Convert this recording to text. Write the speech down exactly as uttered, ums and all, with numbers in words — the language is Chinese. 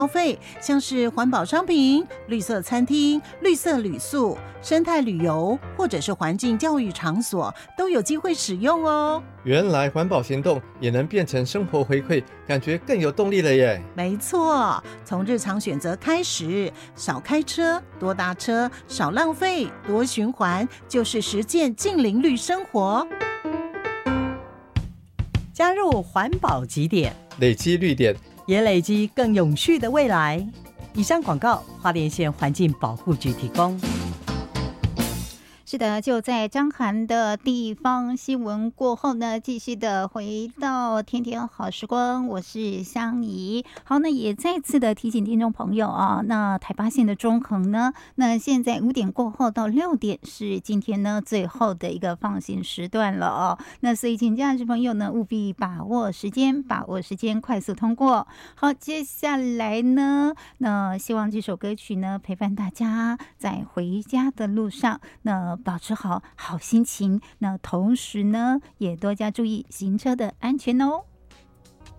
消费，像是环保商品、绿色餐厅、绿色旅宿、生态旅游，或者是环境教育场所，都有机会使用哦。 原来环保行动也能变成生活回馈，感觉更有动力了耶。 没错，从日常选择开始，少开车，多搭车，少浪费，多循环，就是实践近邻绿生活。 加入环保集点， 累积绿点， 也累积更永续的未来。以上广告，花莲县环境保护局提供。 是的，就在张涵的地方新闻过后呢，继续的回到天天好时光，我是香怡。好，那也再次的提醒听众朋友啊，那台八线的中横呢，那现在五点过后到六点是今天呢最后的一个放行时段了哦。那所以请驾驶朋友呢务必把握时间，把握时间快速通过。好，接下来呢，那希望这首歌曲呢陪伴大家在回家的路上，那保持好好心情，那同时呢，也多加注意行车的安全哦。